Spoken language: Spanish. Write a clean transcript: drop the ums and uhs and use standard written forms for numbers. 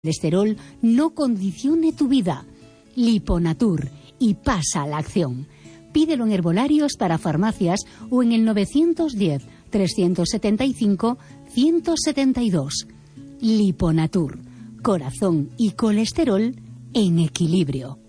Colesterol no condicione tu vida. Liponatur y pasa a la acción. Pídelo en herbolarios para farmacias o en el 910 375 172. Liponatur. Corazón y colesterol en equilibrio.